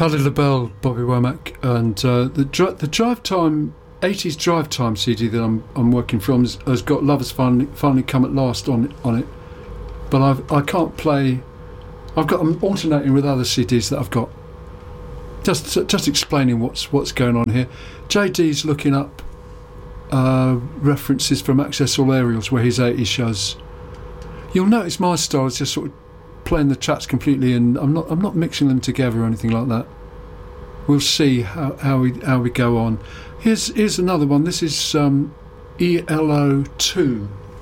Patti LaBelle, Bobby Womack, and the Drive Time 80s Drive Time CD that I'm working from has got Lovers finally come at last on it, but I can't play. I'm alternating with other CDs that I've got. Just explaining what's going on here. JD's looking up references from Access All Aerials, where his 80s shows. You'll notice my style is just sort of playing the tracks completely, and I'm not mixing them together or anything like that. We'll see how we go on. Here's another one. This is ELO 2.